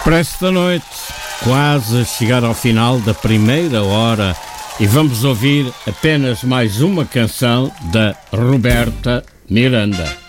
Expresso da Noite, quase a chegar ao final da primeira hora, e vamos ouvir apenas mais uma canção da Roberta Miranda.